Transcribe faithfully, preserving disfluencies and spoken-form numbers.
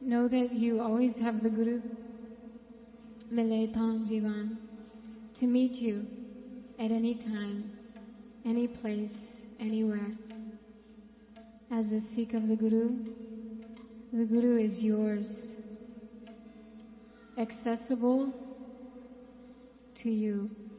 Know that you always have the Guru, Mile Tan Jivan, to meet you at any time, any place, anywhere. As a Sikh of the Guru, the Guru is yours, accessible to you.